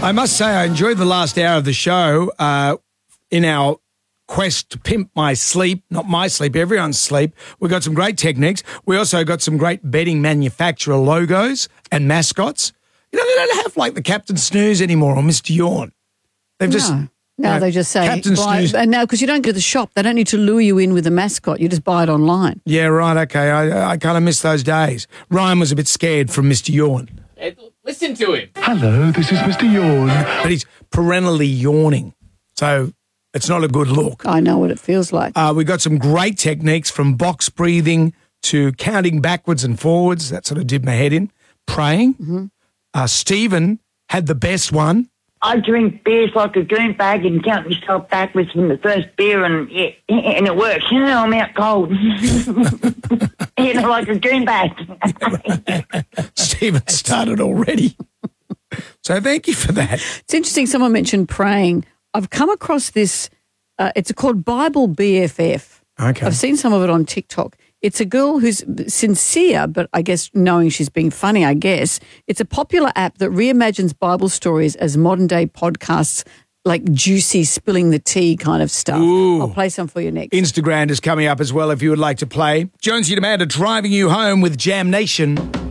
I must say I enjoyed the last hour of the show in our quest to pimp my sleep, not my sleep, everyone's sleep. We got some great techniques. We also got some great bedding manufacturer logos and mascots. You know, they don't have like the Captain Snooze anymore or Mr. Yawn. They've just... No, they just say, Captain Snooze. And now, because you don't go to the shop, they don't need to lure you in with a mascot. You just buy it online. Yeah, right, okay. I kind of miss those days. Ryan was a bit scared from Mr. Yawn. Listen to him. Hello, this is Mr. Yawn. But he's perennially yawning, so it's not a good look. I know what it feels like. We got some great techniques from box breathing to counting backwards and forwards. That sort of did my head in. Praying. Mm-hmm. Stephen had the best one. I drink beers like a goon bag and count myself backwards from the first beer, and it works. You know, I'm out cold. You know, like a goon bag. Stephen started already. So thank you for that. It's interesting. Someone mentioned praying. I've come across this. It's called Bible BFF. Okay. I've seen some of it on TikTok. It's a girl who's sincere, but I guess knowing she's being funny, I guess. It's a popular app that reimagines Bible stories as modern-day podcasts, like juicy, spilling the tea kind of stuff. Ooh. I'll play some for you next. Instagram is coming up as well if you would like to play. Jonesy and Amanda driving you home with Jam Nation.